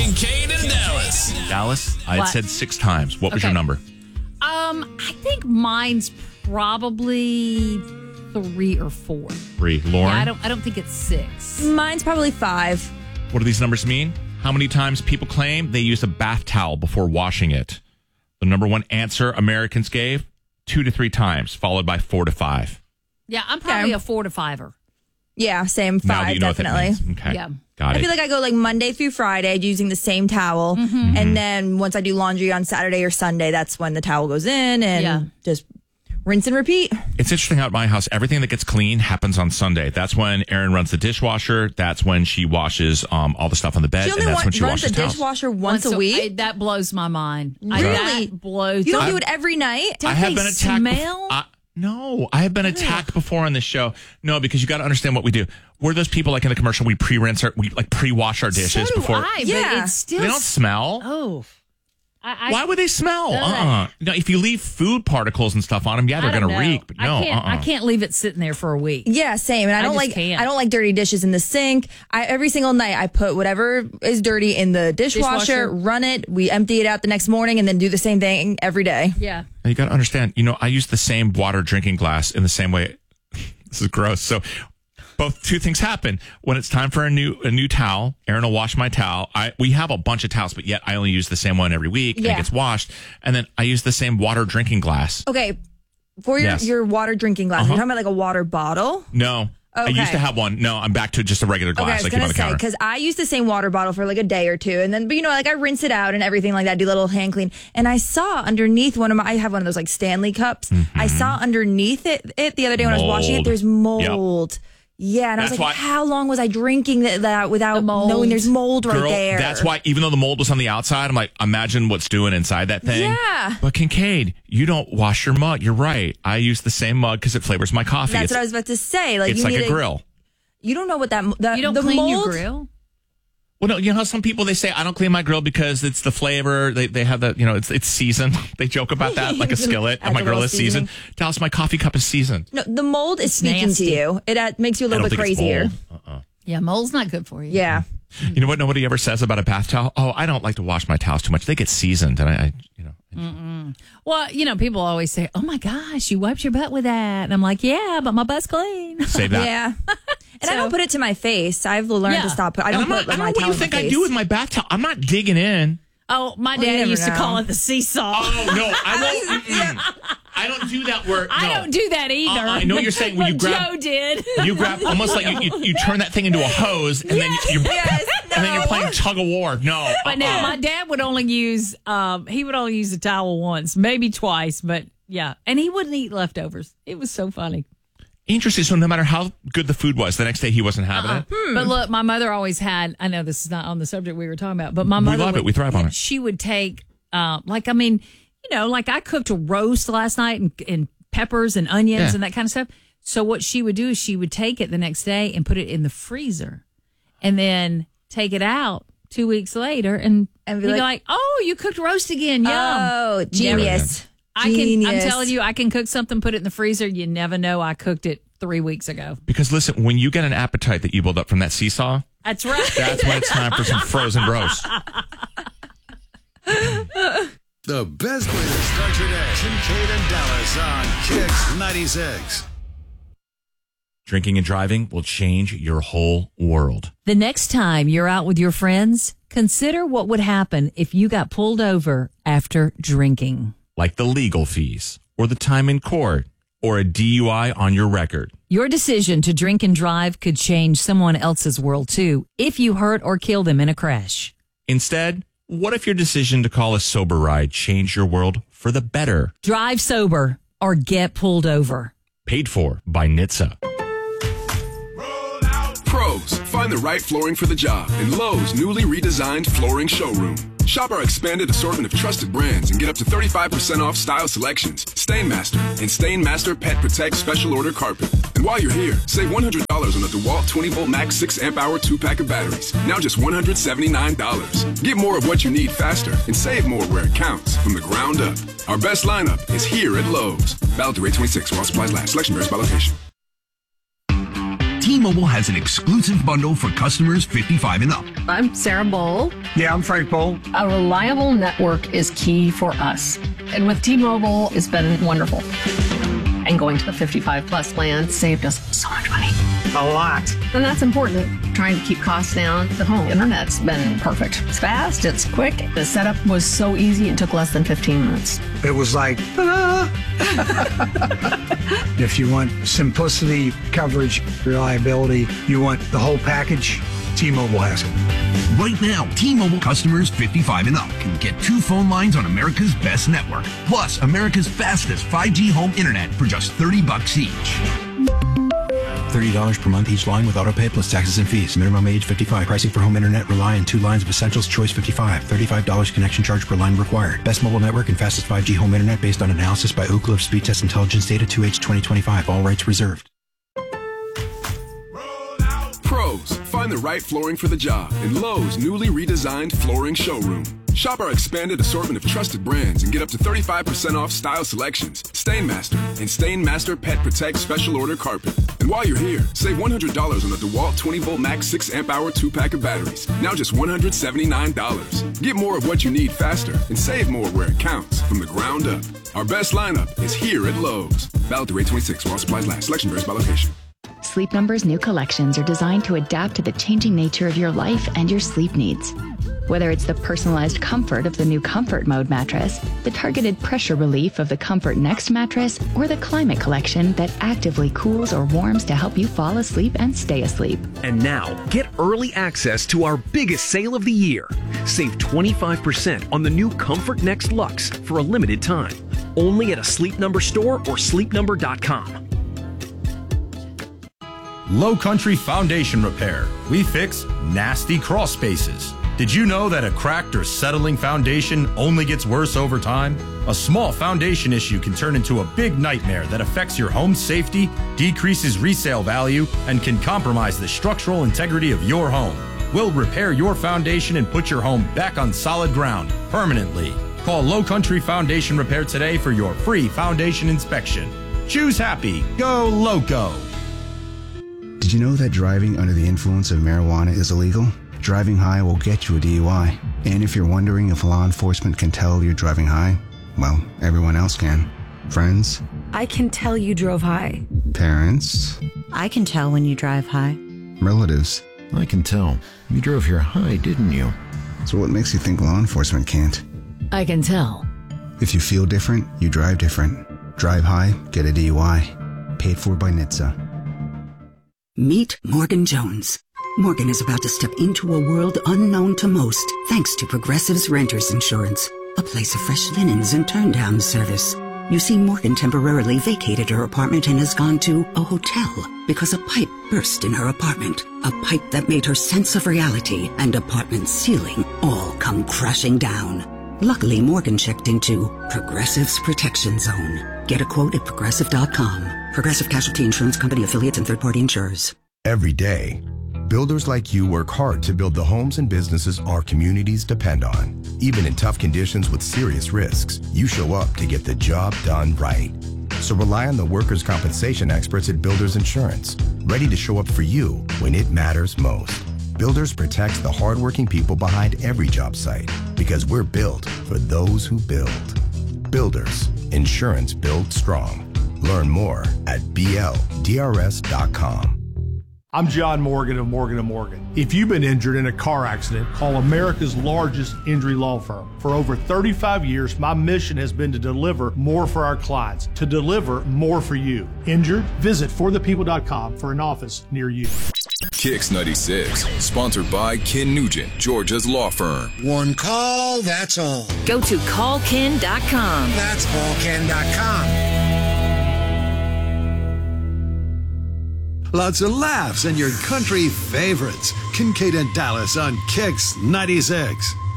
Kincaid and Dallas. Dallas, I had said 6 times. What was your number? I think mine's probably 3 or 4. 3. Lauren? Yeah, I don't think it's 6. Mine's probably 5. What do these numbers mean? How many times people claim they use a bath towel before washing it? The number one answer Americans gave, 2 to 3 times, followed by 4 to 5. Yeah, I'm probably a 4 to 5er. Yeah, same. 5, Now that you know definitely. what that means. Okay. Yeah. Got it. I feel like I go like Monday through Friday using the same towel. And then once I do laundry on Saturday or Sunday, that's when the towel goes in and just rinse and repeat. It's interesting out at my house. Everything that gets clean happens on Sunday. That's when Erin runs the dishwasher. That's when she washes all the stuff on the bed. She only and that's when she runs washes the towels. dishwasher once a week? That blows my mind. Really? That blows. You don't do it every night? I have been attacked. Smell? No, I have been attacked before on this show. No, because you got to understand what we do. We're those people like in the commercial. We we like pre-wash our dishes so do before. I, Yeah. but it's still They don't smell. Oh. Why would they smell? No, if you leave food particles and stuff on them, yeah, they're going to reek. But no, I can't leave it sitting there for a week. Yeah, same. And I just can't. I don't like dirty dishes in the sink. Every single night I put whatever is dirty in the dishwasher, run it, we empty it out the next morning, and then do the same thing every day. Yeah. You got to understand, I use the same water drinking glass in the same way. This is gross. So both two things happen. When it's time for a new towel, Erin will wash my towel. We have a bunch of towels, but yet I only use the same one every week and it gets washed. And then I use the same water drinking glass. Okay. For your water drinking glass, you're talking about like a water bottle? No. Okay. I used to have one. No, I'm back to just a regular glass. Okay, I was going to say, because I use the same water bottle for like a day or two. And then, but I rinse it out and everything like that, do a little hand clean. And I saw underneath I have one of those like Stanley cups. I saw underneath it the other day when I was washing it, there's mold. Yep. Yeah, and I was like, how long was I drinking that without knowing there's mold right there? That's why, even though the mold was on the outside, I'm like, imagine what's doing inside that thing. Yeah. But Kincaid, you don't wash your mug. You're right. I use the same mug because it flavors my coffee. That's what I was about to say. Like, it's like a grill. You don't know what that... You don't clean your grill? Well, no, you know how some people, they say, I don't clean my grill because it's the flavor. They have that, it's seasoned. They joke about that, like a skillet. And my grill is seasoned. Dallas, my coffee cup is seasoned. No, the mold is speaking nasty to you. It makes you a little bit crazier. Yeah, mold's not good for you. Yeah. You know what nobody ever says about a bath towel? Oh, I don't like to wash my towels too much. They get seasoned. And Well, people always say, oh my gosh, you wiped your butt with that. And I'm like, yeah, but my butt's clean. Save that. Yeah. And I don't put it to my face. I've learned to stop. I don't put my towel what you think I do with my bath towel. I'm not digging in. Oh, my dad used to call it the seesaw. Oh, no, I won't. I don't do that where... No. I don't do that either. I know what you're saying. When you grab, Joe did. You grab almost like you turn that thing into a hose and then and then you're playing tug of war. No. But now my dad would only use the towel once, maybe twice, but yeah. And he wouldn't eat leftovers. It was so funny. Interesting. So no matter how good the food was, the next day he wasn't having it. But look, my mother always had, I know this is not on the subject we were talking about, but my mother... We love it. We thrive on it. She would take, like I cooked a roast last night and peppers and onions and that kind of stuff. So what she would do is she would take it the next day and put it in the freezer and then take it out 2 weeks later and be like, oh, you cooked roast again. Yum. Oh, genius. I'm telling you, I can cook something, put it in the freezer. You never know I cooked it 3 weeks ago. Because listen, when you get an appetite that you build up from that seesaw, that's right. That's when it's time for some frozen roast. The best way to start your day. Kincaid and Dallas on Kix 96. Drinking and driving will change your whole world. The next time you're out with your friends, consider what would happen if you got pulled over after drinking. Like the legal fees, or the time in court, or a DUI on your record. Your decision to drink and drive could change someone else's world too, if you hurt or kill them in a crash. Instead, what if your decision to call a sober ride changed your world for the better? Drive sober or get pulled over. Paid for by NHTSA. Pros, find the right flooring for the job in Lowe's newly redesigned flooring showroom. Shop our expanded assortment of trusted brands and get up to 35% off style selections, Stainmaster, and Stainmaster Pet Protect Special Order Carpet. And while you're here, save $100 on the DeWalt 20-volt max 6-amp-hour 2-pack of batteries. Now just $179. Get more of what you need faster and save more where it counts from the ground up. Our best lineup is here at Lowe's. Valid through 8/26 while supplies last. Selection varies by location. T-Mobile has an exclusive bundle for customers 55 and up. I'm Sarah Bowl. Yeah, I'm Frank Pohl. A reliable network is key for us. And with T-Mobile, it's been wonderful. And going to the 55 plus plan saved us so much money. A lot. And that's important. Trying to keep costs down. The home internet's been perfect. It's fast, it's quick. The setup was so easy, it took less than 15 minutes. It was like, ta-da! If you want simplicity, coverage, reliability, you want the whole package, T-Mobile has it. Right now, T-Mobile customers 55 and up can get 2 phone lines on America's best network, plus America's fastest 5G home internet for just $30 each. $30 per month each line with autopay plus taxes and fees. Minimum age 55. Pricing for home internet rely on 2 lines of Essentials Choice 55. $35 connection charge per line required. Best mobile network and fastest 5G home internet based on analysis by Ookla of Speed Test Intelligence data 2H 2025. All rights reserved. Pros, find the right flooring for the job in Lowe's newly redesigned flooring showroom. Shop our expanded assortment of trusted brands and get up to 35% off style selections, Stainmaster, and Stainmaster Pet Protect Special Order Carpet. And while you're here, save $100 on a DeWalt 20-volt max 6-amp-hour 2-pack of batteries. Now just $179. Get more of what you need faster and save more where it counts from the ground up. Our best lineup is here at Lowe's. Valid through 8/26 while supplies last. Selection varies by location. Sleep Number's new collections are designed to adapt to the changing nature of your life and your sleep needs. Whether it's the personalized comfort of the new Comfort Mode mattress, the targeted pressure relief of the Comfort Next mattress, or the Climate Collection that actively cools or warms to help you fall asleep and stay asleep. And now, get early access to our biggest sale of the year. Save 25% on the new Comfort Next Luxe for a limited time. Only at a Sleep Number store or sleepnumber.com. Low Country Foundation Repair. We fix nasty crawl spaces. Did you know that a cracked or settling foundation only gets worse over time? A small foundation issue can turn into a big nightmare that affects your home's safety, decreases resale value, and can compromise the structural integrity of your home. We'll repair your foundation and put your home back on solid ground permanently. Call Low Country Foundation Repair today for your free foundation inspection. Choose happy. Go Loco. Did you know that driving under the influence of marijuana is illegal? Driving high will get you a DUI. And if you're wondering if law enforcement can tell you're driving high, well, everyone else can. Friends? I can tell you drove high. Parents? I can tell when you drive high. Relatives? I can tell. You drove here high, didn't you? So what makes you think law enforcement can't? I can tell. If you feel different, you drive different. Drive high, get a DUI. Paid for by NHTSA. Meet Morgan Jones. Morgan is about to step into a world unknown to most, thanks to Progressive's Renters Insurance, a place of fresh linens and turn-down service. You see, Morgan temporarily vacated her apartment and has gone to a hotel because a pipe burst in her apartment, a pipe that made her sense of reality and apartment ceiling all come crashing down. Luckily, Morgan checked into Progressive's Protection Zone. Get a quote at Progressive.com. Progressive Casualty Insurance Company affiliates and third-party insurers. Every day, builders like you work hard to build the homes and businesses our communities depend on. Even in tough conditions with serious risks, you show up to get the job done right. So rely on the workers' compensation experts at Builders Insurance, ready to show up for you when it matters most. Builders protects the hardworking people behind every job site because we're built for those who build. Builders, insurance built strong. Learn more at BLDRS.com. I'm John Morgan of Morgan & Morgan. If you've been injured in a car accident, call America's largest injury law firm. For over 35 years, my mission has been to deliver more for our clients, to deliver more for you. Injured? Visit forthepeople.com for an office near you. Kicks 96, sponsored by Ken Nugent, Georgia's law firm. One call, that's all. Go to callken.com. That's callken.com. Lots of laughs and your country favorites. Kincaid and Dallas on Kicks 96.